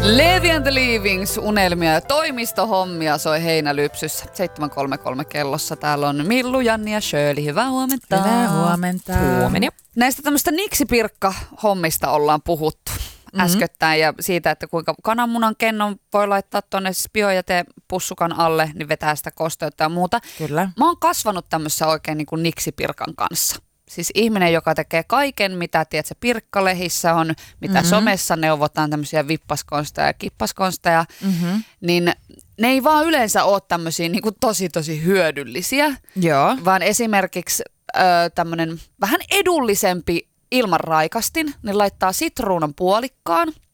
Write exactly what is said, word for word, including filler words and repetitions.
Levi and the Leavings, unelmia ja toimistohommia soi Heinälypsyssä. seitsemän kolme kolme kellossa. Täällä on Millu, Janni ja Shirley. Hyvää huomenta. Hyvää huomenta. Huomenia. Näistä tämmöistä niksipirkka-hommista ollaan puhuttu mm-hmm. äskettäin ja siitä, että kuinka kananmunan kennon voi laittaa tuonne siis biojätepussukan alle, niin vetää sitä kosteutta ja muuta. Kyllä. Mä oon kasvanut tämmöisessä oikein niin kuin niksipirkan kanssa. Siis ihminen, joka tekee kaiken, mitä tiedätkö, pirkkalehissä on, mitä mm-hmm. somessa neuvotaan tämmöisiä vippaskonsteja ja kippaskonsteja, mm-hmm. niin ne ei vaan yleensä ole tämmöisiä niin kuin tosi tosi hyödyllisiä, Joo. vaan esimerkiksi ö, tämmöinen vähän edullisempi ilmanraikastin, niin laittaa sitruunan puolikkaan